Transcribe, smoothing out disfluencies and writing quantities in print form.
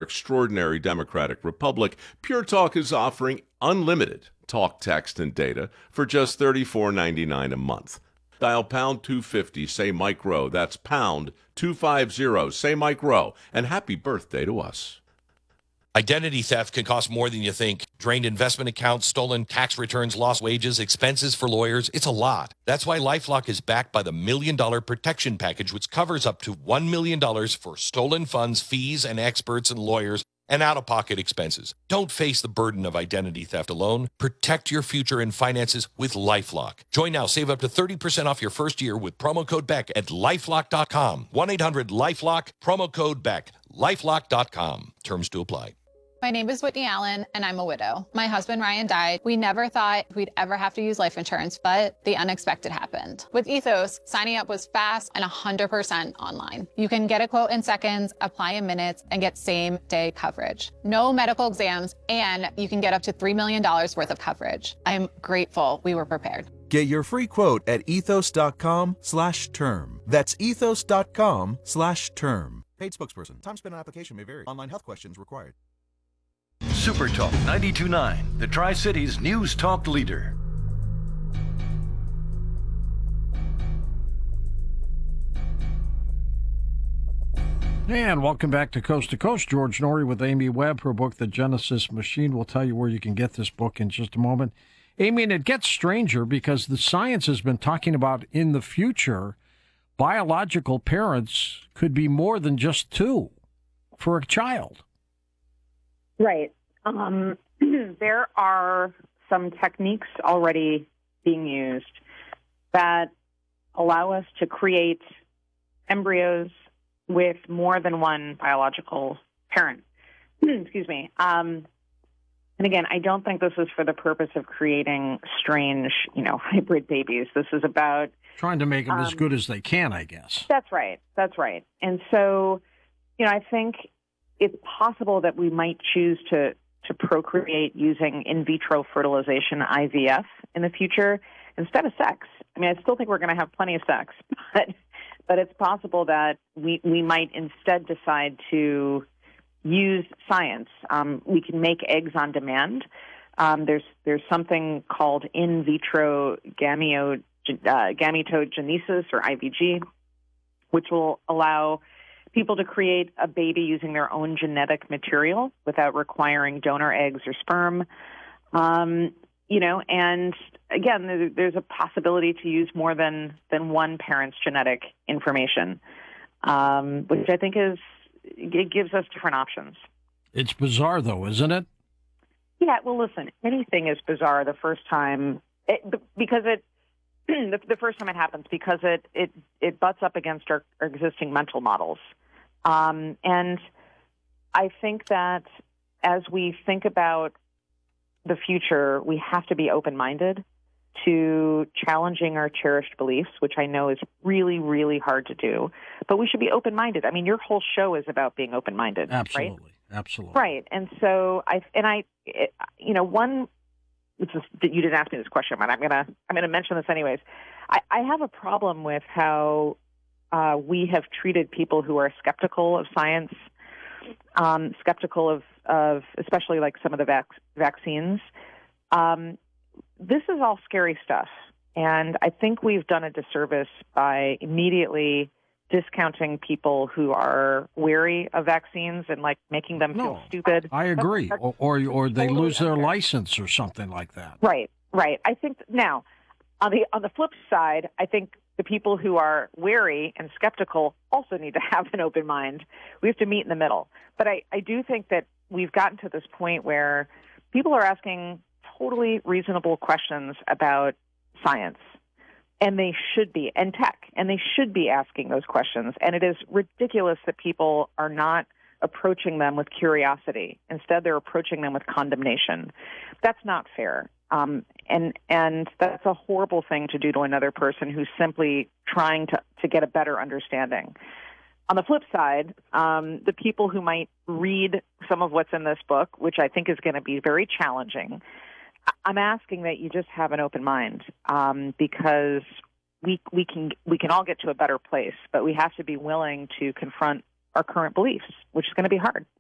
extraordinary democratic republic, Pure Talk is offering unlimited talk, text, and data for just $34.99 a month. Dial pound 250, say Mike Rowe. That's pound 250, say Mike Rowe. And happy birthday to us. Identity theft can cost more than you think. Drained investment accounts, stolen tax returns, lost wages, expenses for lawyers. It's a lot. That's why LifeLock is backed by the $1 Million Protection Package, which covers up to $1 million for stolen funds, fees, and experts and lawyers, and out-of-pocket expenses. Don't face the burden of identity theft alone. Protect your future and finances with LifeLock. Join now. Save up to 30% off your first year with promo code BECK at LifeLock.com. 1-800-LifeLock, promo code BECK. LifeLock.com. Terms to apply. My name is Whitney Allen, and I'm a widow. My husband, Ryan, died. We never thought we'd ever have to use life insurance, but the unexpected happened. With Ethos, signing up was fast and 100% online. You can get a quote in seconds, apply in minutes, and get same-day coverage. No medical exams, and you can get up to $3 million worth of coverage. I'm grateful we were prepared. Get your free quote at ethos.com/term. That's ethos.com/term. Paid spokesperson. Time spent on application may vary. Online health questions required. Super Talk 92.9, the Tri-Cities News Talk leader. And welcome back to Coast. George Noory with Amy Webb. Her book, The Genesis Machine. We'll tell you where you can get this book in just a moment. Amy, and it gets stranger because the science has been talking about in the future, biological parents could be more than just two for a child. Right. There are some techniques already being used that allow us to create embryos with more than one biological parent. Excuse me. And again, I don't think this is for the purpose of creating strange, hybrid babies. This is about trying to make them as good as they can, I guess. That's right. And so, I think it's possible that we might choose to procreate using in vitro fertilization, IVF, in the future instead of sex. I mean, I still think we're going to have plenty of sex, but it's possible that we might instead decide to use science. We can make eggs on demand. There's something called in vitro gametogenesis, or IVG, which will allow people to create a baby using their own genetic material without requiring donor eggs or sperm. And again, there's a possibility to use more than one parent's genetic information, which I think it gives us different options. It's bizarre, though, isn't it? Yeah. Well, listen, anything is bizarre the first time because the first time it happens because it butts up against our existing mental models. And I think that as we think about the future, we have to be open-minded to challenging our cherished beliefs, which I know is really, really hard to do. But we should be open-minded. I mean, your whole show is about being open-minded, Absolutely. Right? Absolutely. Right. And so one. You didn't ask me this question, but I'm gonna mention this anyways. I have a problem with how we have treated people who are skeptical of science, skeptical of especially like some of the vaccines. This is all scary stuff, and I think we've done a disservice by immediately discounting people who are wary of vaccines and like making them feel stupid. I agree. Or they lose their license or something like that. Right. I think now on the flip side, I think the people who are wary and skeptical also need to have an open mind. We have to meet in the middle. But I do think that we've gotten to this point where people are asking totally reasonable questions about science. And they should be, and tech, and they should be asking those questions. And it is ridiculous that people are not approaching them with curiosity. Instead, they're approaching them with condemnation. That's not fair. And that's a horrible thing to do to another person who's simply trying to get a better understanding. On the flip side, the people who might read some of what's in this book, which I think is going to be very challenging, I'm asking that you just have an open mind, because we can all get to a better place, but we have to be willing to confront our current beliefs, which is going to be hard.